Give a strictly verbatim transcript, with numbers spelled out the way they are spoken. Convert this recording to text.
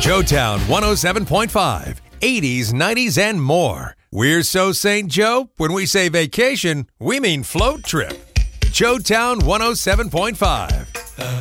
Joetown one oh seven point five, eighties, nineties, and more. We're so Saint Joe, when we say vacation, we mean float trip. Joetown one oh seven point five.